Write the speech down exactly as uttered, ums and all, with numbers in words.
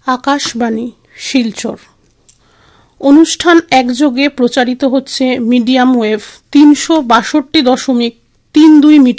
আকাশবাণী শিলচর। অনুষ্ঠান একযোগে প্রচারিত হচ্ছে মিডিয়াম ওয়েভ তিনশো বাষট্টি দশমিক তিন দুই মিটার